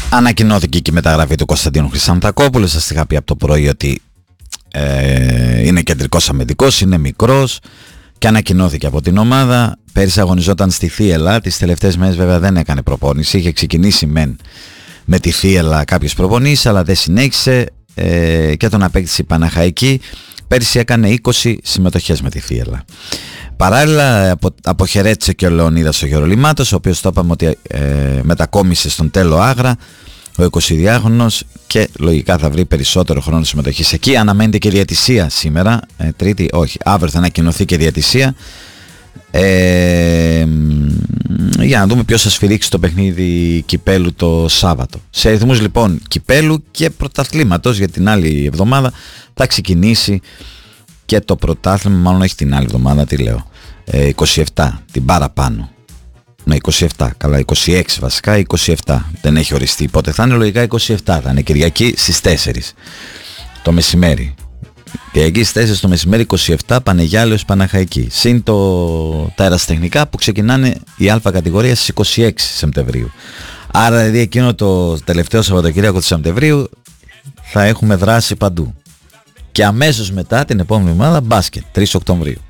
Ανακοινώθηκε και η μεταγραφή του Κωνσταντίνου Χρυσανθακόπουλου. Σας είχα πει από το πρωί ότι είναι κεντρικός αμυντικός, είναι μικρός και ανακοινώθηκε από την ομάδα. Πέρυσι αγωνιζόταν στη Θίελα, τις τελευταίες μέρες βέβαια δεν έκανε προπόνηση. Είχε ξεκινήσει με τη Θίελα κάποιες προπονήσεις, αλλά δεν συνέχισε και τον απέκτησε η Παναχαϊκή. Πέρυσι έκανε 20 συμμετοχές με τη Θίελα. Παράλληλα αποχαιρέτησε και ο Λεωνίδας ο Γερολιμάτος, ο οποίος το είπαμε ότι μετακόμισε στον Τέλο Άγρα, ο 22χρονος, και λογικά θα βρει περισσότερο χρόνο συμμετοχής εκεί. Αναμένεται και διαιτησία σήμερα, Τρίτη, όχι, αύριο θα ανακοινωθεί και διαιτησία, για να δούμε ποιος θα σφυρίξει το παιχνίδι κυπέλου το Σάββατο. Σε ρυθμούς λοιπόν κυπέλου και πρωταθλήματος, για την άλλη εβδομάδα θα ξεκινήσει και το πρωτάθλημα, μάλλον όχι την άλλη εβδομάδα, τι λέω, 27, την παραπάνω. Ναι, 27, καλά, 26 βασικά, 27. Δεν έχει οριστεί πότε θα είναι, λογικά 27 θα είναι, Κυριακή στις 4 το μεσημέρι. Κυριακή στις 4 το μεσημέρι, 27, Πανεγιάλεως Παναχαϊκή. Συν τα αεραστεχνικά που ξεκινάνε η Α κατηγορία στις 26 Σεπτεμβρίου. Άρα δηλαδή εκείνο το τελευταίο Σαββατοκύριακο του Σεπτεμβρίου θα έχουμε δράση παντού. Και αμέσως μετά την επόμενη εβδομάδα μπάσκετ, 3 Οκτωβρίου.